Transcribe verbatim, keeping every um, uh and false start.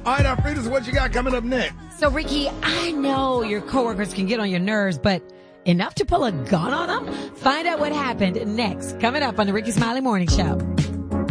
All right, Alfredo, what you got coming up next? So, Ricky, I know your coworkers can get on your nerves, but enough to pull a gun on them? Find out what happened next. Coming up on the Ricky Smiley Morning Show.